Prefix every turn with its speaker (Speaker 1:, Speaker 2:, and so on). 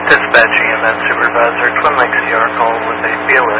Speaker 1: Dispatch EMS Supervisor, Twin Lakes ER call with a BLS